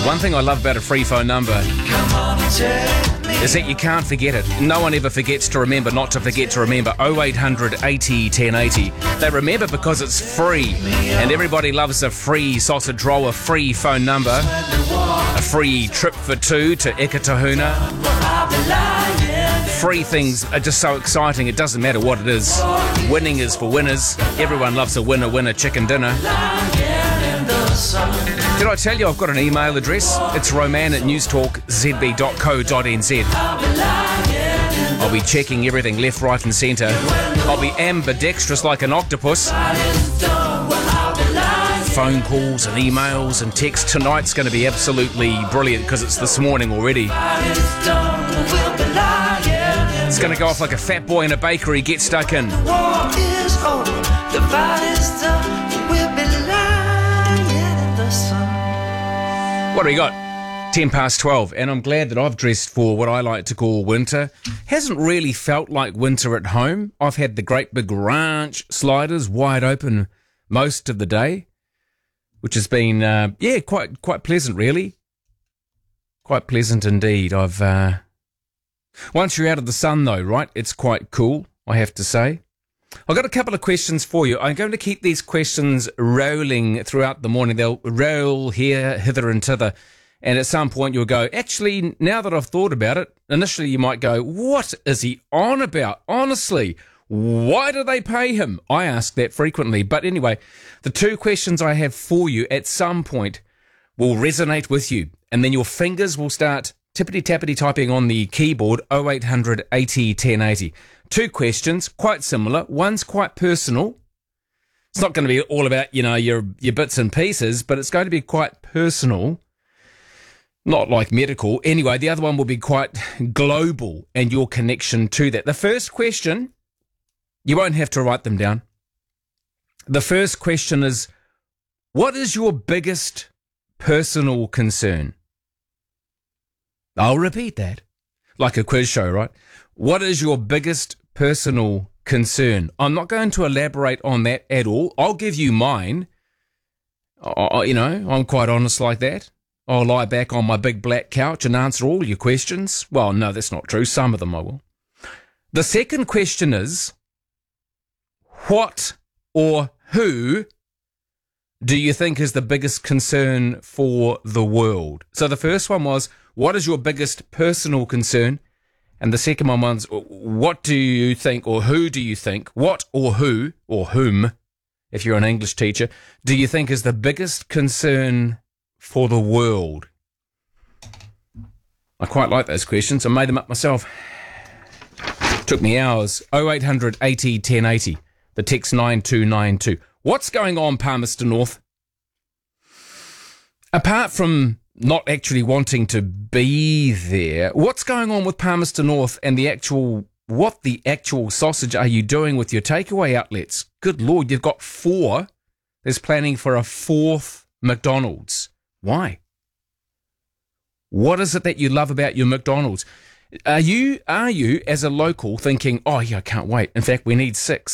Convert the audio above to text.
One thing I love about a free phone number is that you can't forget it. No one ever forgets to remember not to forget to remember. 0800 80 1080. They remember because it's free. And everybody loves a free sausage roll, a free phone number, a free trip for two to Ekatahuna. Free things are just so exciting. It doesn't matter what it is. Winning is for winners. Everyone loves a winner chicken dinner. Did I tell you I've got an email address? It's roman@newstalkzb.co.nz. I'll be checking everything left, right and centre. I'll be ambidextrous like an octopus. Phone calls and emails and texts. Tonight's going to be absolutely brilliant because it's this morning already. It's going to go off like a fat boy in a bakery. Get stuck in. What do we got? 10 past 12, and I'm glad that I've dressed for what I like to call winter. Hasn't really felt like winter at home. I've had the great big ranch sliders wide open most of the day, which has been, quite pleasant, really. Quite pleasant indeed. Once you're out of the sun, though, right, it's quite cool, I have to say. I've got a couple of questions for you. I'm going to keep these questions rolling throughout the morning. They'll roll here, hither and thither. And at some point you'll go, actually, now that I've thought about it, initially you might go, what is he on about? Honestly, why do they pay him? I ask that frequently. But anyway, the two questions I have for you at some point will resonate with you. And then your fingers will start tippity-tappity typing on the keyboard, 0800 80 1080. Two questions, quite similar. One's quite personal. It's not going to be all about, your bits and pieces, but it's going to be quite personal. Not like medical. Anyway, the other one will be quite global and your connection to that. The first question, you won't have to write them down. The first question is, what is your biggest personal concern? I'll repeat that. Like a quiz show, right? What is your biggest personal concern? I'm not going to elaborate on that at all. I'll give you mine. I'm quite honest like that. I'll lie back on my big black couch and answer all your questions. Well, no, that's not true. Some of them I will. The second question is, what or who do you think is the biggest concern for the world? So the first one was, what is your biggest personal concern? And the second one was, what do you think, or who do you think, what or who, or whom, if you're an English teacher, do you think is the biggest concern for the world? I quite like those questions. I made them up myself. Took me hours. 0800 80 1080. The text 9292. What's going on, Palmerston North? Apart from not actually wanting to be there, what's going on with Palmerston North and what the actual sausage are you doing with your takeaway outlets? Good Lord, you've got 4. There's planning for a 4th McDonald's. Why? What is it that you love about your McDonald's? Are you as a local thinking, oh yeah, I can't wait. In fact, we need 6.